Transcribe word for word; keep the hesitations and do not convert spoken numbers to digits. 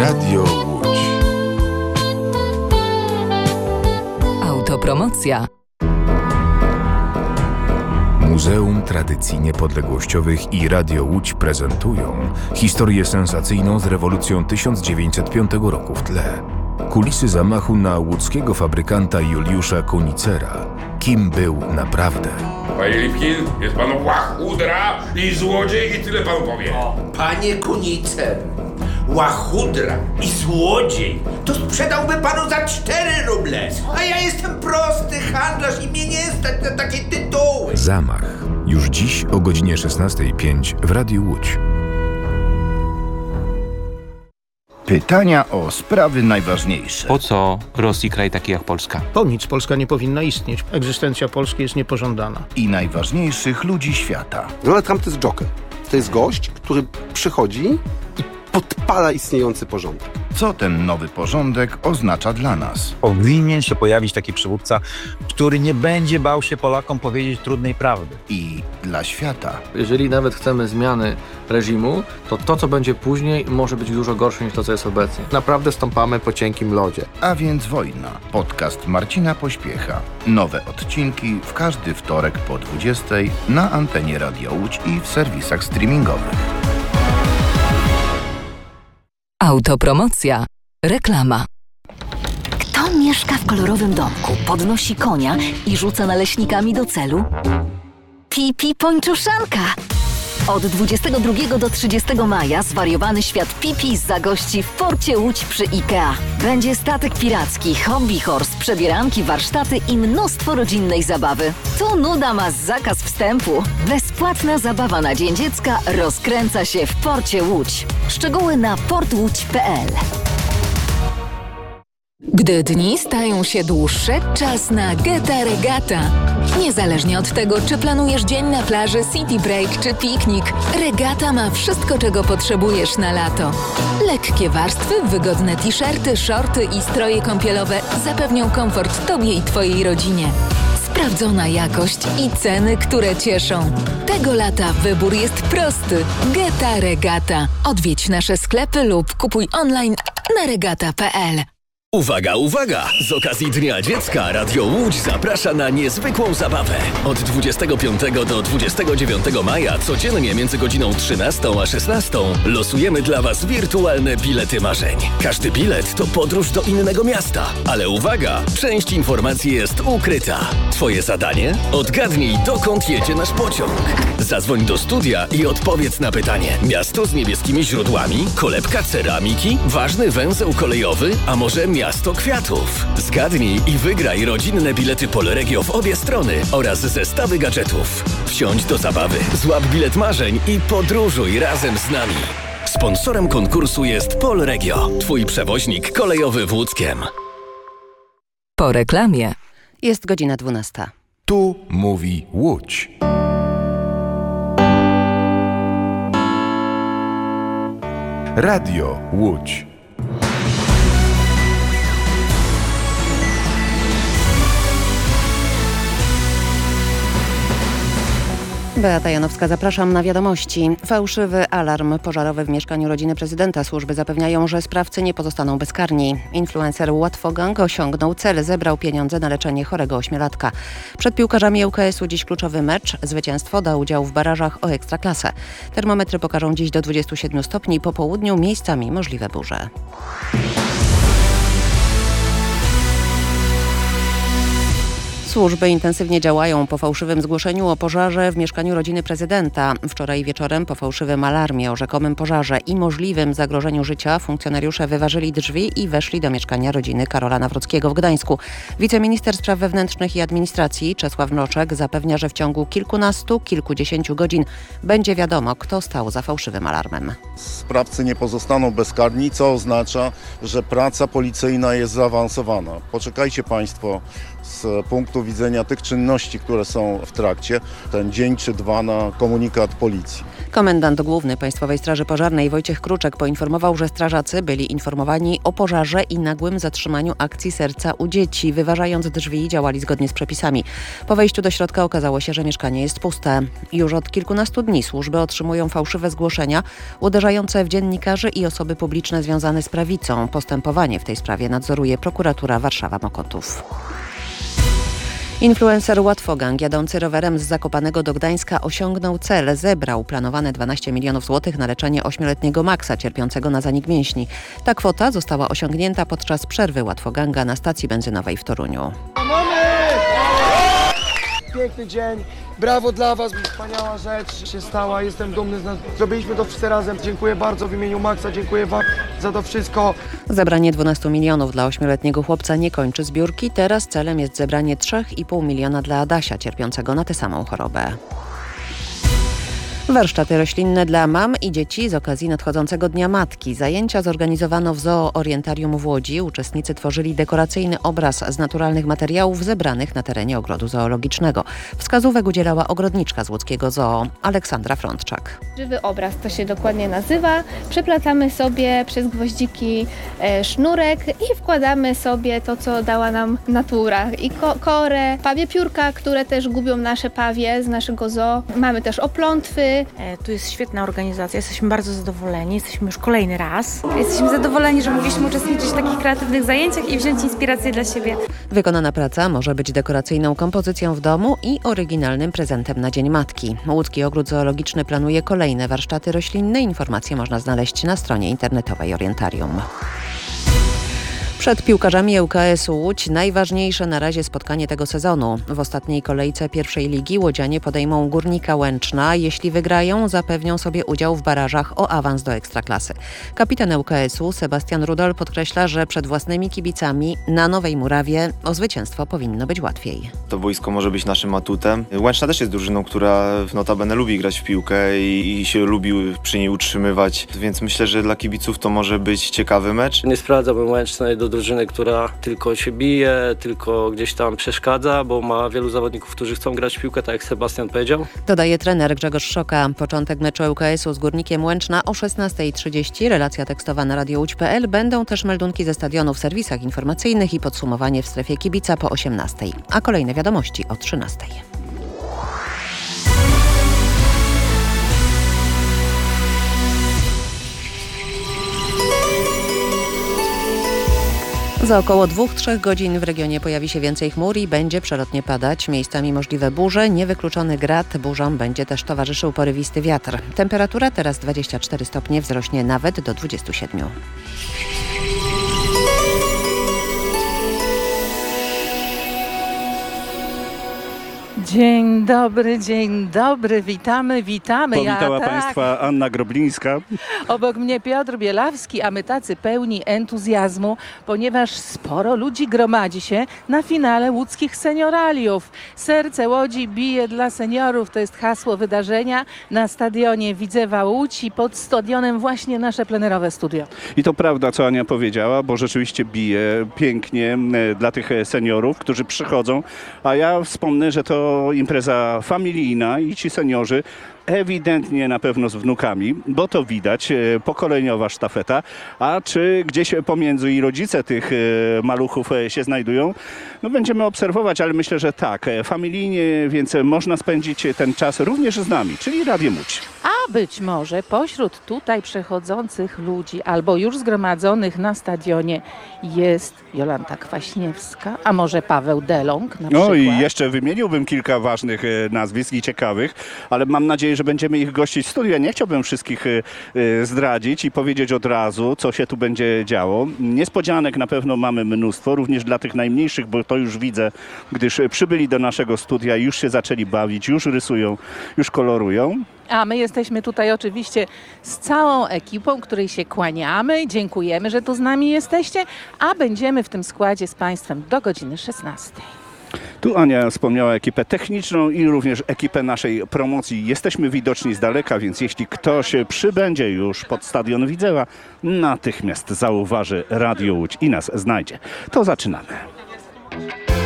Radio Łódź. Autopromocja. Muzeum Tradycji Niepodległościowych i Radio Łódź prezentują historię sensacyjną z rewolucją tysiąc dziewięćset piątego roku w tle. Kulisy zamachu na łódzkiego fabrykanta Juliusza Kunicera. Kim był naprawdę? Panie Lipkin, jest pan łachudra i złodziej i tyle panu powiem. O, panie Kunicer, łachudra i złodziej to sprzedałby panu za cztery ruble, a ja jestem prosty handlarz i mnie nie stać na takie tytuły. Zamach. Już dziś o godzinie szesnasta pięć w Radiu Łódź. Pytania o sprawy najważniejsze. Po co Rosji kraj taki jak Polska? Po nic Polska nie powinna istnieć. Egzystencja Polski jest niepożądana. I najważniejszych ludzi świata. Donald Trump to jest joker. To jest gość, który przychodzi i podpala istniejący porządek. Co ten nowy porządek oznacza dla nas? Powinien się pojawić taki przywódca, który nie będzie bał się Polakom powiedzieć trudnej prawdy. I dla świata. Jeżeli nawet chcemy zmiany reżimu, to to, co będzie później, może być dużo gorsze niż to, co jest obecnie. Naprawdę stąpamy po cienkim lodzie. A więc wojna. Podcast Marcina Pośpiecha. Nowe odcinki w każdy wtorek po dwudziestej na antenie Radio Łódź i w serwisach streamingowych. Autopromocja. Reklama. Kto mieszka w kolorowym domku, podnosi konia i rzuca naleśnikami do celu? Pipi Pończuszanka! Od dwudziestego drugiego do trzydziestego maja zwariowany świat Pipi zagości w porcie Łódź przy IKEA. Będzie statek piracki, hobby horse, przebieranki, warsztaty i mnóstwo rodzinnej zabawy. Tu nuda ma zakaz wstępu. Bezpłatna zabawa na Dzień Dziecka rozkręca się w porcie Łódź. Szczegóły na port łódź kropka p l. Gdy dni stają się dłuższe, czas na Geta Regata. Niezależnie od tego, czy planujesz dzień na plaży, city break czy piknik, Regata ma wszystko, czego potrzebujesz na lato. Lekkie warstwy, wygodne t-shirty, shorty i stroje kąpielowe zapewnią komfort Tobie i Twojej rodzinie. Sprawdzona jakość i ceny, które cieszą. Tego lata wybór jest prosty. Geta Regata. Odwiedź nasze sklepy lub kupuj online na regata kropka p l. Uwaga, uwaga! Z okazji Dnia Dziecka Radio Łódź zaprasza na niezwykłą zabawę. Od dwudziestego piątego do dwudziestego dziewiątego maja codziennie między godziną trzynastą a szesnastą losujemy dla Was wirtualne bilety marzeń. Każdy bilet to podróż do innego miasta. Ale uwaga! Część informacji jest ukryta. Twoje zadanie? Odgadnij, dokąd jedzie nasz pociąg. Zadzwoń do studia i odpowiedz na pytanie. Miasto z niebieskimi źródłami? Kolebka ceramiki? Ważny węzeł kolejowy? A może miasto kwiatów? Zgadnij i wygraj rodzinne bilety Polregio w obie strony oraz zestawy gadżetów. Wsiądź do zabawy, złap bilet marzeń i podróżuj razem z nami. Sponsorem konkursu jest Polregio, Twój przewoźnik kolejowy w Łódzkiem. Po reklamie. Jest godzina dwunasta. Tu mówi Łódź. Radio Łódź. Beata Janowska, zapraszam na wiadomości. Fałszywy alarm pożarowy w mieszkaniu rodziny prezydenta. Służby zapewniają, że sprawcy nie pozostaną bezkarni. Influencer Łatwogang osiągnął cel, zebrał pieniądze na leczenie chorego ośmiolatka. Przed piłkarzami ŁKS-u dziś kluczowy mecz. Zwycięstwo da udział w barażach o Ekstraklasę. Termometry pokażą dziś do dwudziestu siedmiu stopni, po południu miejscami możliwe burze. Służby intensywnie działają po fałszywym zgłoszeniu o pożarze w mieszkaniu rodziny prezydenta. Wczoraj wieczorem po fałszywym alarmie o rzekomym pożarze i możliwym zagrożeniu życia funkcjonariusze wyważyli drzwi i weszli do mieszkania rodziny Karola Nawrockiego w Gdańsku. Wiceminister Spraw Wewnętrznych i Administracji Czesław Mroczek zapewnia, że w ciągu kilkunastu, kilkudziesięciu godzin będzie wiadomo, kto stał za fałszywym alarmem. Sprawcy nie pozostaną bezkarni, co oznacza, że praca policyjna jest zaawansowana. Poczekajcie Państwo z punktu widzenia tych czynności, które są w trakcie, ten dzień czy dwa na komunikat policji. Komendant główny Państwowej Straży Pożarnej Wojciech Kruczek poinformował, że strażacy byli informowani o pożarze i nagłym zatrzymaniu akcji serca u dzieci. Wyważając drzwi, działali zgodnie z przepisami. Po wejściu do środka okazało się, że mieszkanie jest puste. Już od kilkunastu dni służby otrzymują fałszywe zgłoszenia uderzające w dziennikarzy i osoby publiczne związane z prawicą. Postępowanie w tej sprawie nadzoruje prokuratura Warszawa-Mokotów. Influencer Łatwogang jadący rowerem z Zakopanego do Gdańska osiągnął cel. Zebrał planowane dwanaście milionów złotych na leczenie ośmioletniego Maxa cierpiącego na zanik mięśni. Ta kwota została osiągnięta podczas przerwy Łatwoganga na stacji benzynowej w Toruniu. Piękny dzień, brawo dla Was, wspaniała rzecz się stała, jestem dumny z nas. Zrobiliśmy to wszyscy razem. Dziękuję bardzo w imieniu Maxa, dziękuję Wam za to wszystko. Zebranie dwunastu milionów dla ośmioletniego chłopca nie kończy zbiórki. Teraz celem jest zebranie trzy i pół miliona dla Adasia cierpiącego na tę samą chorobę. Warsztaty roślinne dla mam i dzieci z okazji nadchodzącego Dnia Matki. Zajęcia zorganizowano w Zoo Orientarium w Łodzi. Uczestnicy tworzyli dekoracyjny obraz z naturalnych materiałów zebranych na terenie ogrodu zoologicznego. Wskazówek udzielała ogrodniczka z łódzkiego zoo Aleksandra Frądczak. Żywy obraz to się dokładnie nazywa. Przeplatamy sobie przez gwoździki e, sznurek i wkładamy sobie to, co dała nam natura. I ko- korę, pawie piórka, które też gubią nasze pawie z naszego zoo. Mamy też oplątwy. Tu jest świetna organizacja, jesteśmy bardzo zadowoleni, jesteśmy już kolejny raz. Jesteśmy zadowoleni, że mogliśmy uczestniczyć w takich kreatywnych zajęciach i wziąć inspirację dla siebie. Wykonana praca może być dekoracyjną kompozycją w domu i oryginalnym prezentem na Dzień Matki. Łódzki Ogród Zoologiczny planuje kolejne warsztaty roślinne. Informacje można znaleźć na stronie internetowej Orientarium. Przed piłkarzami L K S-u Łódź najważniejsze na razie spotkanie tego sezonu. W ostatniej kolejce pierwszej ligi łodzianie podejmą Górnika Łęczna. Jeśli wygrają, zapewnią sobie udział w barażach o awans do Ekstraklasy. Kapitan L K S-u Sebastian Rudol podkreśla, że przed własnymi kibicami na Nowej Murawie o zwycięstwo powinno być łatwiej. To boisko może być naszym atutem. Łęczna też jest drużyną, która notabene lubi grać w piłkę i, i się lubi przy niej utrzymywać, więc myślę, że dla kibiców to może być ciekawy mecz. Nie sprowadzałbym Łęcznej do drużyny, która tylko się bije, tylko gdzieś tam przeszkadza, bo ma wielu zawodników, którzy chcą grać w piłkę, tak jak Sebastian powiedział. Dodaje trener Grzegorz Szoka. Początek meczu L K S-u z Górnikiem Łęczna o szesnasta trzydzieści. Relacja tekstowa na radio łódź kropka p l. Będą też meldunki ze stadionu w serwisach informacyjnych i podsumowanie w strefie kibica po osiemnastej. A kolejne wiadomości o trzynastej. Za około dwóch do trzech godzin w regionie pojawi się więcej chmur i będzie przelotnie padać. Miejscami możliwe burze, niewykluczony grad. Burzom będzie też towarzyszył porywisty wiatr. Temperatura teraz dwadzieścia cztery stopnie, wzrośnie nawet do dwudziestu siedmiu. Dzień dobry, dzień dobry, witamy, witamy. Powitała ja, tak. Państwa Anna Groblińska. Obok mnie Piotr Bielawski, a my tacy pełni entuzjazmu, ponieważ sporo ludzi gromadzi się na finale łódzkich senioraliów. Serce Łodzi bije dla seniorów, to jest hasło wydarzenia na stadionie Widzewa Łódź i pod stadionem właśnie nasze plenerowe studio. I to prawda, co Ania powiedziała, bo rzeczywiście bije pięknie dla tych seniorów, którzy przychodzą, a ja wspomnę, że to impreza familijna i ci seniorzy ewidentnie na pewno z wnukami, bo to widać, pokoleniowa sztafeta, a czy gdzieś pomiędzy i rodzice tych maluchów się znajdują, no będziemy obserwować, ale myślę, że tak, familijnie, więc można spędzić ten czas również z nami, czyli Radiem Łódź. A być może pośród tutaj przechodzących ludzi albo już zgromadzonych na stadionie jest Jolanta Kwaśniewska, a może Paweł Delong na przykład. No i jeszcze wymieniłbym kilka ważnych nazwisk i ciekawych, ale mam nadzieję, że będziemy ich gościć w studiu. Ja nie chciałbym wszystkich zdradzić i powiedzieć od razu, co się tu będzie działo. Niespodzianek na pewno mamy mnóstwo, również dla tych najmniejszych, bo to już widzę, gdyż przybyli do naszego studia, już się zaczęli bawić, już rysują, już kolorują. A my jesteśmy tutaj oczywiście z całą ekipą, której się kłaniamy. Dziękujemy, że tu z nami jesteście, a będziemy w tym składzie z Państwem do godziny szesnastej. Tu Ania wspomniała ekipę techniczną i również ekipę naszej promocji. Jesteśmy widoczni z daleka, więc jeśli ktoś przybędzie już pod stadion Widzewa, natychmiast zauważy Radio Łódź i nas znajdzie. To zaczynamy.